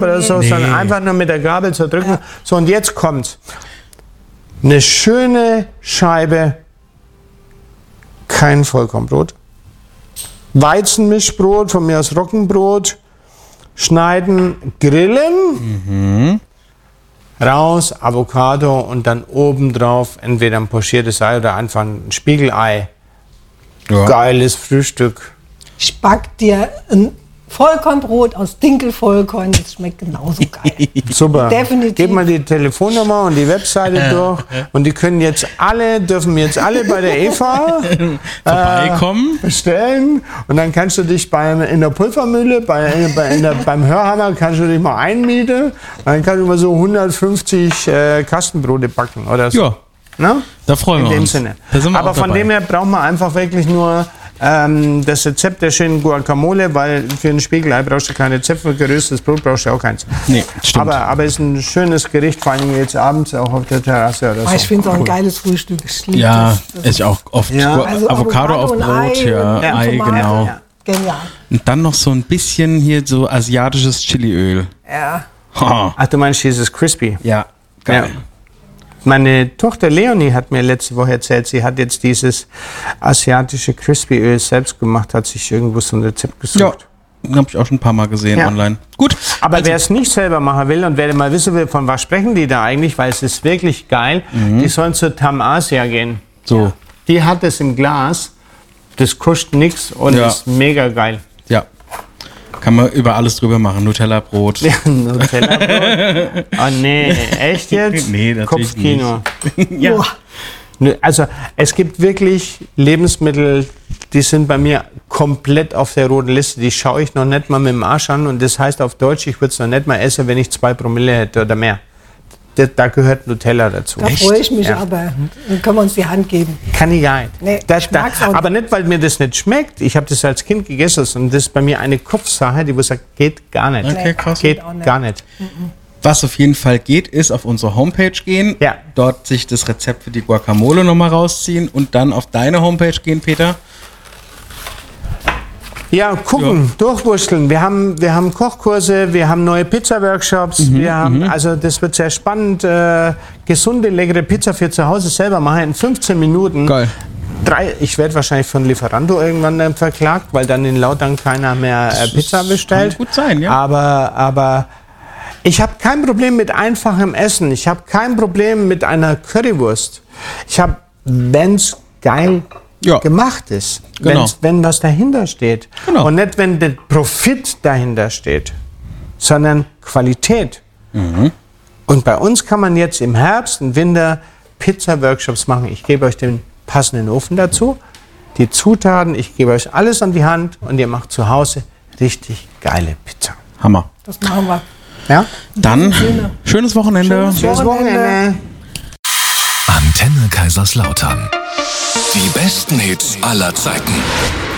oder so, sondern einfach nur mit der Gabel zu drücken. Ja. So, und jetzt kommt's. Eine schöne Scheibe, kein Vollkornbrot. Weizenmischbrot, von mir aus Roggenbrot. Schneiden, grillen. Raus, Avocado und dann obendrauf entweder ein pochiertes Ei oder einfach ein Spiegelei. Ja. Geiles Frühstück. Ich back dir ein Vollkornbrot aus Dinkelvollkorn, das schmeckt genauso geil. Super. Definitiv. Gib mal die Telefonnummer und die Webseite durch und die können dürfen jetzt alle bei der Eva vorbeikommen, bestellen und dann kannst du dich in der Pulvermühle, beim Hörhammer kannst du dich mal einmieten und dann kannst du mal so 150 Kastenbrote backen oder so. Ja, na? Da freuen wir uns. Sinne. Aber von dem her braucht man einfach wirklich nur das Rezept der schönen Guacamole, weil für ein Spiegelei brauchst du kein Rezept, für geröstetes Brot brauchst du auch keins. Nee, stimmt. Aber es ist ein schönes Gericht, vor allem jetzt abends auch auf der Terrasse oder so. Ich finde es auch ein geiles Frühstück. Ja, ich auch oft. Ja. Also Avocado auf Brot, Ei, genau. Ja. Genial. Und dann noch so ein bisschen hier so asiatisches Chiliöl. Ja. Ach, du meinst dieses Crispy? Ja, geil. Ja. Meine Tochter Leonie hat mir letzte Woche erzählt, sie hat jetzt dieses asiatische Crispy-Öl selbst gemacht, hat sich irgendwo so ein Rezept gesucht. Ja, habe ich auch schon ein paar Mal gesehen online. Gut. Aber wer es nicht selber machen will und wer mal wissen will, von was sprechen die da eigentlich, weil es ist wirklich geil, die sollen zur Tam Asia gehen. So. Die hat es im Glas, das kostet nichts und ist mega geil. Ja. Kann man über alles drüber machen. Nutella-Brot. Ja, Nutella-Brot. Oh nee, echt jetzt? Nee, natürlich Kopfkino. nicht. Ja. Also es gibt wirklich Lebensmittel, die sind bei mir komplett auf der roten Liste. Die schaue ich noch nicht mal mit dem Arsch an. Und das heißt auf Deutsch, ich würde es noch nicht mal essen, wenn ich 2 Promille hätte oder mehr. Da gehört Nutella dazu. Da freue ich mich aber. Dann können wir uns die Hand geben. Kann ich gar nicht. Nee, ich mag's auch nicht. Aber nicht, weil mir das nicht schmeckt. Ich habe das als Kind gegessen und das ist bei mir eine Kopfsache, die sagt, geht gar nicht. Okay, krass. Geht gar nicht. Was auf jeden Fall geht, ist auf unsere Homepage gehen, dort sich das Rezept für die Guacamole nochmal rausziehen und dann auf deine Homepage gehen, Peter. Ja, gucken, durchwursteln. Wir haben Kochkurse, wir haben neue Pizza-Workshops, also das wird sehr spannend. Gesunde, leckere Pizza für zu Hause selber machen in 15 Minuten. Geil. Ich werde wahrscheinlich von Lieferando irgendwann dann verklagt, weil dann in Lautern keiner mehr Pizza bestellt. Kann gut sein, ja. Aber ich habe kein Problem mit einfachem Essen. Ich habe kein Problem mit einer Currywurst. Wenn's geil gemacht ist, wenn was dahinter steht. Genau. Und nicht, wenn der Profit dahinter steht, sondern Qualität. Und bei uns kann man jetzt im Herbst und Winter Pizza-Workshops machen. Ich gebe euch den passenden Ofen dazu, die Zutaten, ich gebe euch alles an die Hand und ihr macht zu Hause richtig geile Pizza. Hammer. Das machen wir. Ja? Dann schönes Wochenende. Schönes Wochenende. Antenne Kaiserslautern. Die besten Hits aller Zeiten.